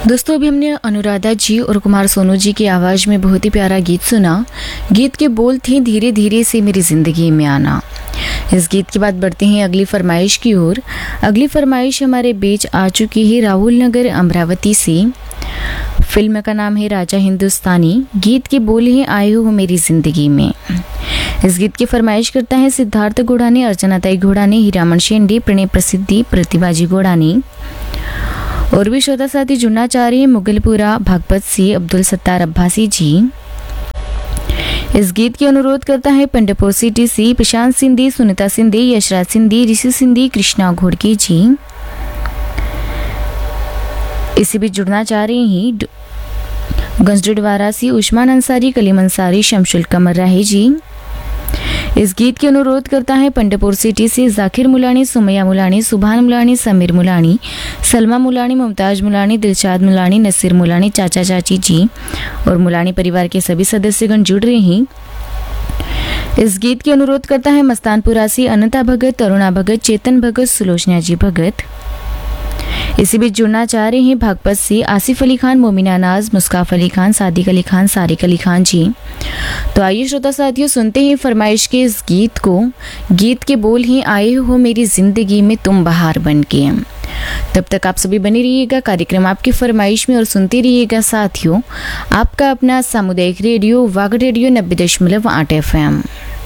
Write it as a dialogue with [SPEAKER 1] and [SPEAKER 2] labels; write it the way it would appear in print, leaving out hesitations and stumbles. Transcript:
[SPEAKER 1] दोस्तों अभी हमने अनुराधा जी और कुमार सोनू जी की आवाज़ में बहुत ही प्यारा गीत सुना। गीत के बोल थे धीरे धीरे से मेरी ज़िंदगी में आना। इस गीत के बाद बढ़ते हैं अगली फरमाइश की ओर। अगली फरमाइश हमारे बीच आ चुकी है राहुल नगर अमरावती से। फिल्म का नाम है राजा हिंदुस्तानी। गीत के बोल हैं आए हो मेरी ज़िंदगी में। इस गीत की फरमाइश करता है सिद्धार्थ घोड़ाने, अर्चनाताई घोड़ाने, हीरामन शेंडे, प्रणय प्रसिद्धि, प्रतिभाजी घोड़ाने। और भी श्रोता साथी जुड़ना चाह रहे हैं मुगलपुरा भागपत से अब्दुल सत्तार अब्बासी जी। इस गीत की अनुरोध करता है पंडरपुर सिटी से प्रशांत सिंधी, सुनीता सिंधी, यशराज सिंधी, ऋषि सिंधी, कृष्णा घोड़की जी। इसी भी जुड़ना चाह रहे हैं गंजडवारा से उस्मान अंसारी, कलीम अंसारी, शमशुल कमर राही जी। इस गीत की अनुरोध करता है पंडरपुर सिटी से जाकिर मुलानी, सुमैया मुलानी, सुभान मुलानी, समीर मुलानी, सलमा मुलानी, मुमताज मुलानी, दिलशाद मुलानी, नसीर मुलानी, चाचा चाची जी। और मुलानी परिवार के सभी सदस्यगण जुड़ रहे हैं। इस गीत की अनुरोध करता है मस्तानपुरा से अनंता भगत, तरुणा भगत, चेतन भगत, सुलोचना जी भगत। इसी बीच जुड़ना चाह रहे हैं भागपत से आसिफ अली खान, मोमिना नाज, मुस्काफ अली खान, सादिक अली खान, सारिक अली खान जी। तो आइए श्रोता साथियों सुनते हैं फरमाइश के इस गीत को। गीत के बोल हैं आए हो मेरी जिंदगी में तुम बहार बन के। तब तक आप सभी बने रहिएगा कार्यक्रम आपकी फरमाइश में और सुनते रहिएगा साथियों आपका अपना सामुदायिक रेडियो वागड़ रेडियो 90.8 FM।